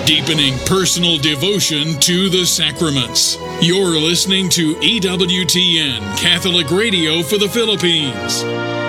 deepening personal devotion to the sacraments. You're listening to EWTN Catholic Radio for the Philippines.